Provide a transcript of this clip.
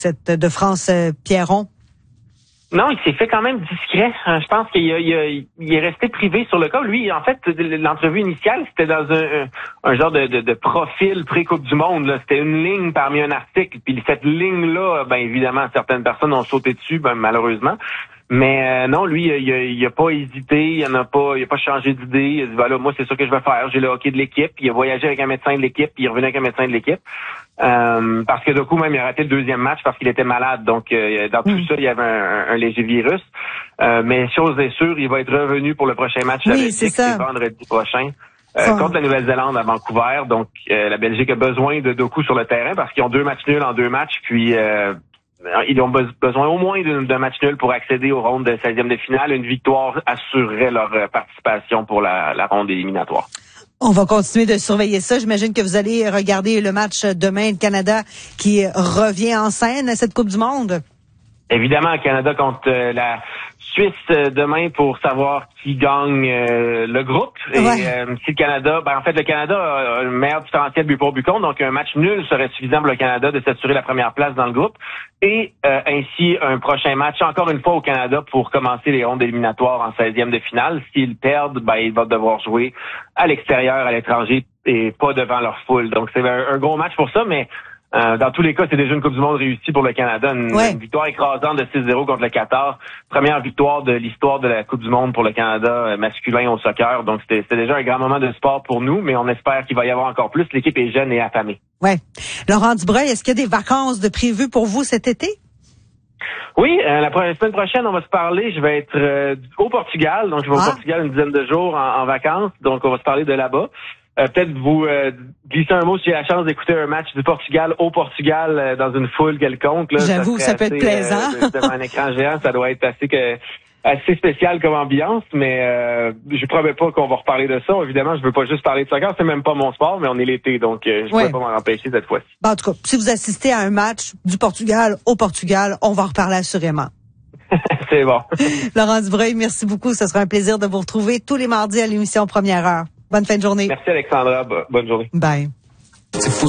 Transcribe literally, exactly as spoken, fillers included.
de France euh, Pierron? Non, il s'est fait quand même discret. Je pense qu'il a, il a, il est resté privé sur le cas. Lui, en fait, l'entrevue initiale, c'était dans un, un genre de, de, de profil pré-Coupe du Monde. Là. C'était une ligne parmi un article. Puis cette ligne-là, ben évidemment, certaines personnes ont sauté dessus, ben, malheureusement. Mais euh, non, lui, il a, il a pas hésité, il en a pas, il a pas changé d'idée. Il a dit voilà, moi c'est ça que je vais faire. J'ai le hockey de l'équipe. Il a voyagé avec un médecin de l'équipe, puis il est revenu avec un médecin de l'équipe. Euh, parce que d'un coup même il a raté le deuxième match parce qu'il était malade. Donc euh, dans tout mmh. ça, il y avait un, un, un léger virus. Euh, mais chose est sûre, il va être revenu pour le prochain match de la Belgique, c'est vendredi prochain. Euh, oh. Contre la Nouvelle-Zélande à Vancouver. Donc euh, la Belgique a besoin de Doku sur le terrain parce qu'ils ont deux matchs nuls en deux matchs. Puis euh, ils ont besoin au moins d'un match nul pour accéder aux rondes de seizième de finale. Une victoire assurerait leur participation pour la, la ronde éliminatoire. On va continuer de surveiller ça. J'imagine que vous allez regarder le match demain, le Canada qui revient en scène à cette Coupe du Monde. Évidemment, Canada contre euh, la Suisse euh, demain pour savoir qui gagne euh, le groupe. Et ouais. euh, si le Canada, ben en fait le Canada a le meilleur différentiel but pour but contre, donc un match nul serait suffisant pour le Canada de s'assurer la première place dans le groupe. Et euh, ainsi un prochain match encore une fois au Canada pour commencer les rondes éliminatoires en seizième de finale. S'ils perdent, ben ils vont devoir jouer à l'extérieur, à l'étranger et pas devant leur foule. Donc c'est un, un gros match pour ça, mais Euh, dans tous les cas, c'est déjà une Coupe du Monde réussie pour le Canada. Une, ouais. une victoire écrasante de six zéro contre le Qatar. Première victoire de l'histoire de la Coupe du Monde pour le Canada euh, masculin au soccer. Donc, c'était, c'était déjà un grand moment de sport pour nous, mais on espère qu'il va y avoir encore plus. L'équipe est jeune et affamée. Ouais. Laurent Dubreuil, est-ce qu'il y a des vacances de prévues pour vous cet été? Oui, euh, la, la semaine prochaine, on va se parler. Je vais être euh, au Portugal. Donc, je vais ah. au Portugal une dizaine de jours en, en vacances. Donc, on va se parler de là-bas. Euh, peut-être vous euh, glisser un mot si j'ai la chance d'écouter un match du Portugal au Portugal euh, dans une foule quelconque. Là, J'avoue, ça, ça peut assez, être plaisant. Euh, devant un écran géant, ça doit être assez que assez spécial comme ambiance, mais euh, je promets pas qu'on va reparler de ça. Évidemment, je veux pas juste parler de soccer, c'est même pas mon sport, mais on est l'été, donc euh, je ne ouais. peux pas m'en empêcher cette fois-ci. En tout cas, si vous assistez à un match du Portugal au Portugal, on va en reparler assurément. C'est bon. Laurent Dubreuil, merci beaucoup. Ce sera un plaisir de vous retrouver tous les mardis à l'émission Première Heure. Bonne fin de journée. Merci Alexandra. Bonne journée. Bye. C'est fou.